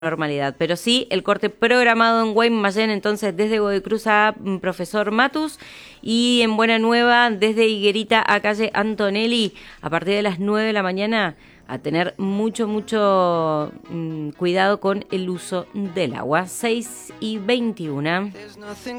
normalidad, pero sí el corte programado en Guaymallén, entonces desde Godoy Cruz a Profesor Matus, y en Buena Nueva desde Higuerita a calle Antonelli a partir de las 9 de la mañana, a tener mucho cuidado con el uso del agua. 6:21.